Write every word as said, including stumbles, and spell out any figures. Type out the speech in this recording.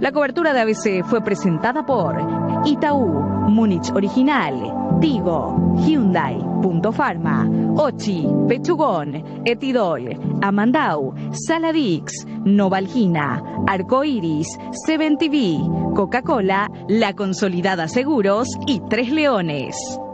La cobertura de A B C fue presentada por Itaú, Múnich Original, Tigo, Hyundai, Punto Pharma, Ochi, Pechugón, Etidol, Amandau, Saladix, Novalgina, Arcoiris, Seven T V, Coca-Cola, La Consolidada Seguros y Tres Leones.